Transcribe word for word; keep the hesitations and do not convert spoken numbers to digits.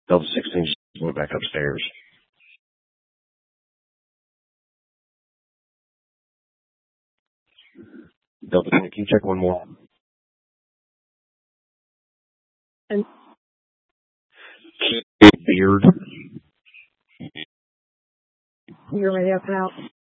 Delta sixteen just went back upstairs. Delta, can you check one more? And Beard. your radio cut out.